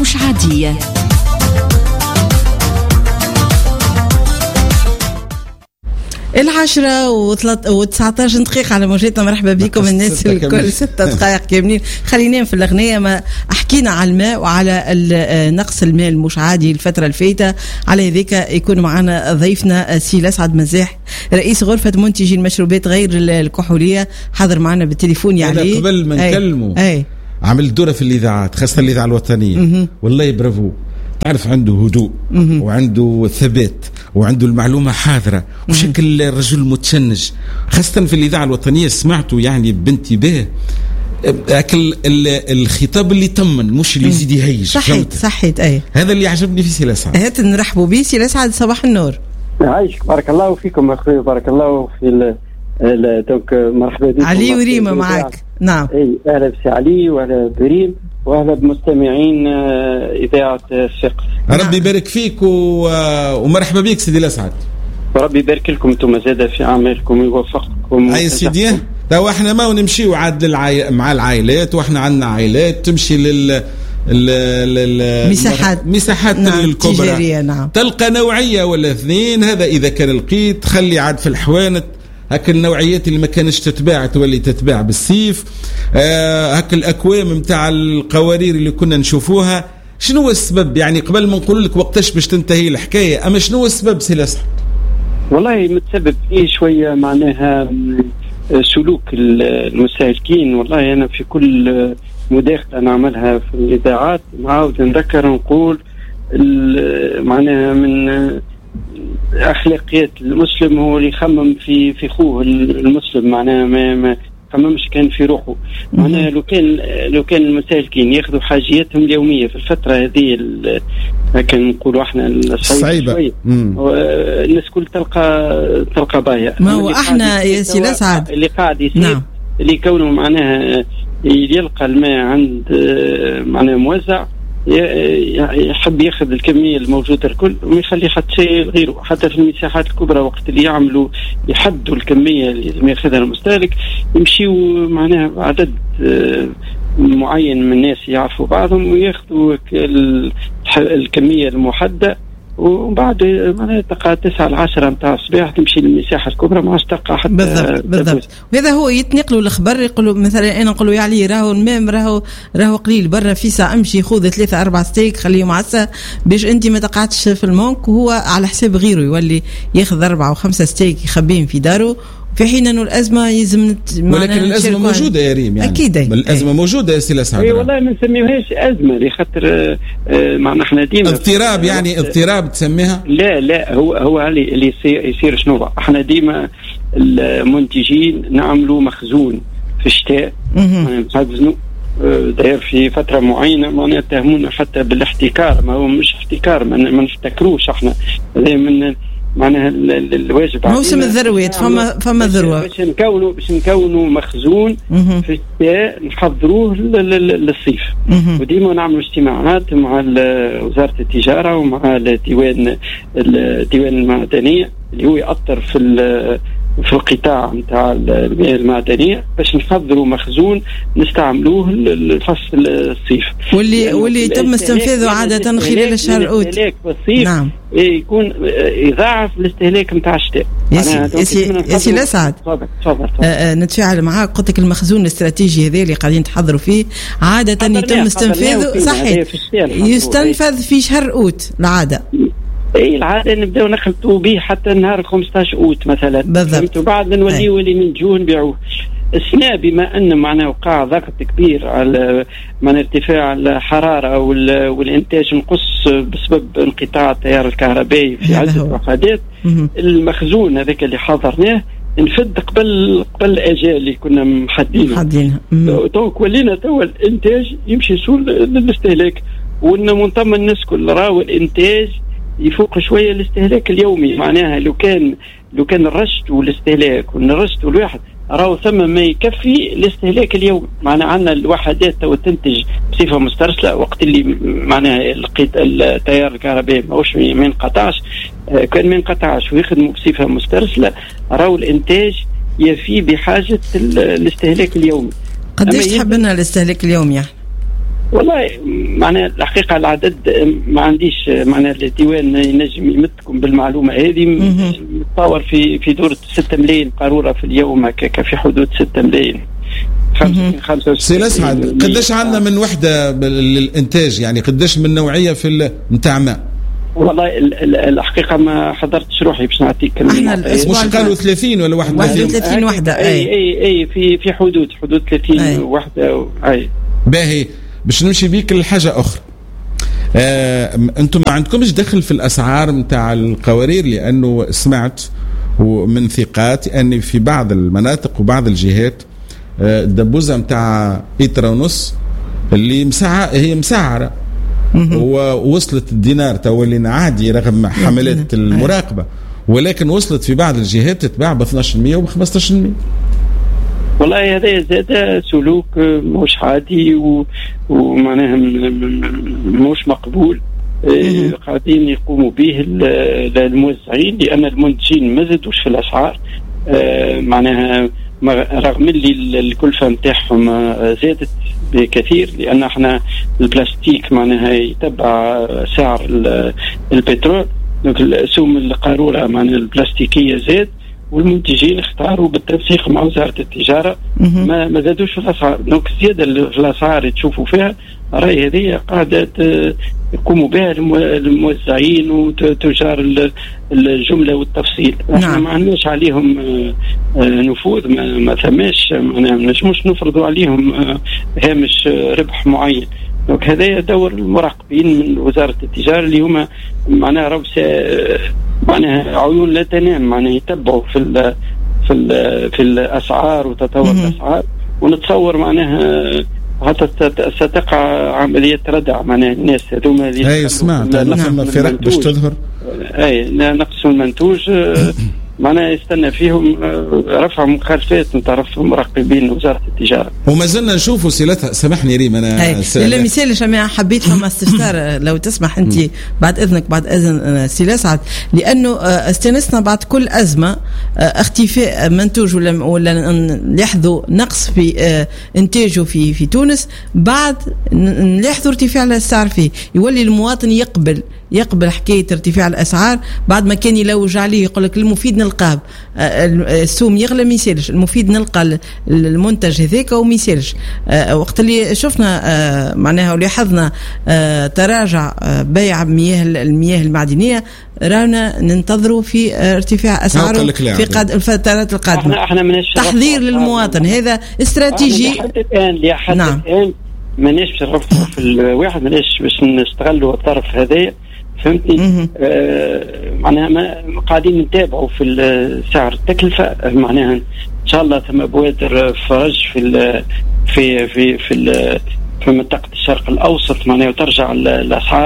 مش عادية. العشرة و19 دقيقة على موجتنا. مرحبا بكم الناس الكل. 6 دقائق كاملين. خلينا في الأغنية. ما حكينا على الماء وعلى نقص الماء المش عادي الفترة الفايتة. على ذلك يكون معنا ضيفنا سي لسعد مزاح رئيس غرفة منتجي المشروبات غير الكحولية، حاضر معنا بالتليفون. يعني قبل ما نكلمه عمل دورة في الإذاعات خاصة الإذاعة الوطنية. والله برافو. تعرف عنده هدوء وعنده ثبات وعنده المعلومة حاضرة وشكل الرجل متشنج، خاصة في الإذاعة الوطنية. سمعته يعني بانتباه. أكل الخطاب اللي طمن مش اللي يزيد يهيج. صحيت هذا اللي عجبني في سي لسعد. هات نرحبوا بي سي لسعد. صباح النور. عايشك. بارك الله فيكم أخوي. بارك الله في دوك. مرحبا بكم. علي وريما معك. نعم. أهلا بسي علي وأهلا بريم واهلا بمستمعين اذاعه الثقة. ربي يبارك فيك ومرحبا بك سيدي لسعد. وربي يبارك لكم انتم زاده في اعمالكم ويوفقكم. اي سيدي. تو احنا ما نمشيو عاد مع العائلات، واحنا عندنا عائلات تمشي مساحات الكبرى. نعم. تلقى نوعيه ولا اثنين. هذا اذا كان لقيت خلي عاد في الحوانت هك النوعيات اللي ما كانش تتباع تولي تتباع بالسيف. هك الأكوام متاع القوارير اللي كنا نشوفوها. شنو السبب؟ يعني قبل ما نقول لك وقتاش باش تنتهي الحكاية، أما شنو السبب سي لسعد؟ والله متسبب فيه شوية معناها سلوك المستهلكين. والله أنا في كل مداخلة نعملها في الإذاعات نعاود نذكر نقول معناها من أخلاقيات المسلم هو اللي يخمم في خوه المسلم. معناها ما خممش كان في روحه. معناها لو كان المستهلكين ياخذوا حاجياتهم اليومية في الفترة هذه كان نقولوا احنا الصعيبة الناس كل تلقى بايع. ما هو احنا يا سي لسعد اللي قاعد يصير. نعم. اللي كونه معناها يلقى الماء عند معناها موزع يحب ياخذ الكميه الموجوده الكل وما يخلي حتى شيء غيره. حتى في المساحات الكبرى وقت اللي يعملوا يحدوا الكميه اللي لازم ياخذها المستهلك يمشيوا معناها عدد معين من الناس يعرفوا بعضهم وياخذوا الكميه المحدده، وبعد معناها تقع 9-10 متاع الصباح تمشي للمساحة الكبرى ما تقع حتى. بالضبط. وهذا هو يتنقلوا الخبر. يقولوا مثلا أنا نقولوا يا علي راهو الماء راهو قليل برا في ساعة امشي خذ 3-4 ستيك خليهم عسى باش أنت ما تقعدش في المونك، وهو على حساب غيره يولي ياخذ 4 و5 ستيك يخبيهم في داره في حين انه الازمه يلزم. ولكن الازمه موجوده يا ريم. يعني اكيد الازمه موجوده يا سي لسعد. والله ما نسميوهاش ازمه لخاطر معنا احنا ديما اضطراب. يعني اضطراب تسميها؟ لا هو اللي يصير شنو احنا ديما المنتجين نعملوا مخزون في الشتاء نخزنوا داير في فتره معينه. ما نتهمونا حتى بالاحتكار. ما هو مش احتكار. ما نحتكروش احنا من معناها الواجب موسم الذروات. فما ذروه باش نكونوا مخزون في الشتاء نحضروه للصيف. وديما نعملوا اجتماعات مع وزارة التجارة ومع الديوان المعدنية اللي هو يأثر في القطاع نتاع المياه المعدنية باش نحضروا مخزون نستعملوه لفصل الصيف. واللي يتم استنفاذه عادة خلال شهر أوت. نعم. يكون يضاعف الاستهلاك نتاع الشتاء. يا سي لسعد نتفاعل معاك. قلت لك المخزون الاستراتيجي هذا اللي قاعدين تحضروا فيه عادة يتم استنفاذه. صحيح. يستنفذ في شهر أوت العادة. العادة نبدأ نخلطوا به حتى نهار 15 أوت مثلا. بالضبط. وبعد نوليه اللي ننتجوه نبيعوه. السنة بما أن معنا وقع ضغط كبير على من ارتفاع الحرارة والإنتاج نقص بسبب انقطاع التيار الكهربائي في عدة وحدات. المخزون هذاك اللي حضرناه نفد قبل الأجال اللي كنا محددينها. توك ولينا توا الإنتاج يمشي سول للاستهلاك ونطمن الناس كل راهو الإنتاج يفوق شوية الاستهلاك اليومي. معناها لو كان الرشد والاستهلاك والرشد والواحد راهو ثم ما يكفي الاستهلاك اليومي. معناها عندنا الوحدات تو تنتج بصفة مسترسلة وقت اللي معناها لقيت التيار الكهربائي ماهوش ما ينقطعش. كان ما ينقطعش ويخدموا بصفة مسترسلة راهو الانتاج يفي بحاجة الاستهلاك اليومي. قديش تحب لنا الاستهلاك اليومي؟ والله معناها الحقيقة العدد ما عنديش معناها الديوان ينجم يمدكم بالمعلومة هذه. نتصور في دورة 6 ملايين قارورة في اليوم، هكاك في حدود 6 ملايين. 65 سي أسعد، قداش عندنا من وحدة للإنتاج؟ يعني قداش من نوعية في متاع ماء؟ والله الحقيقة ما حضرتش روحي باش نعطيك. مش قالوا 30 ولا 31 وحدة؟ اي في حدود 30 وحدة. اي باهي. باش نمشي بيك لحاجة أخرى. أنتم ما عندكمش دخل في الأسعار متاع القوارير؟ لأنه سمعت ومن ثقات أن في بعض المناطق وبعض الجهات الدبوزة متاع لتر ونص اللي هي مسعرة ووصلت الدينار تولينا عادي رغم حملات المراقبة، ولكن وصلت في بعض الجهات تتباع ب 12% وب 15%. والله هذا زاد سلوك مش عادي ومعناها مش مقبول. قاعدين يقوموا به الموزعين، لأن المنتجين ما زادوش في الأسعار. معناها رغم اللي الكلفة نتاعهم زادت بكثير، لأن احنا البلاستيك معناها يتبع سعر البترول. سوم القارورة معناها البلاستيكية زاد، والمنتجين اختاروا بالتنسيق مع وزارة التجارة ما زادوش في الأسعار. دونك الزيادة في الأسعار تشوفوا فيها راي هذه قاعدة يقوموا بها الموزعين وتجار الجملة والتفصيل. احنا ما عندناش عليهم نفوذ، ما ثماش، ما نجموش نفرضوا عليهم هامش ربح معين. دونك هذا دور المراقبين من وزارة التجارة اللي هما معناها معناها عيون لا تنام، معناها يتبعوا في الأسعار وتطور الأسعار. ونتصور معناها حتى ستقع عملية ردع معناها الناس هذوما اللي اي سمعت في رقم باش تظهر نقص المنتوج معناها يستنى فيهم رفع مخالفات من طرف المراقبين وزارة التجارة. وما زلنا نشوفوا سيلتها. سامحني ريم انا لا مثال جماعة حبيت فما استفسار لو تسمح انت بعد اذنك بعد اذن سي أسعد، لانه استنسنا بعد كل ازمة اختفاء منتوج ولا نلاحظوا نقص في انتاجه في تونس، بعد نلاحظوا ارتفاع الاسعار فيه، يولي المواطن يقبل حكاية ارتفاع الأسعار بعد ما كان يلوج عليه، يقول لك المفيد نلقاه السوم يغلى ما يسالش، المفيد نلقى المنتج هذاك وما يسالش. وقت اللي شفنا معناها ولاحظنا تراجع بيع المياه المعدنية، رانا ننتظروا في ارتفاع أسعاره في الفترات القادمة. تحذير للمواطن، هذا استراتيجي. حتى الآن ماناش نرفعوا في الواحد، ماناش باش نستغلوا الطرف هذايا، فهمتني؟ معناها قاعدين نتابعوا في سعر التكلفة. معناها ان شاء الله ثم بوادر فرج في منطقة الشرق الأوسط، معناها وترجع الأسعار